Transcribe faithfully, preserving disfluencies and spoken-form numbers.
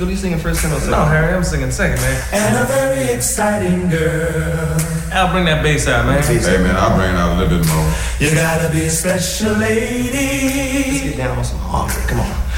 Phil, you singing first tenor or second? No, Harry, I'm singing second, man. And a very exciting girl. I'll bring that bass out, man. Hey, man, I'll bring it out a little bit more. You gotta be a special lady. Let's get down on some harmony. Come on.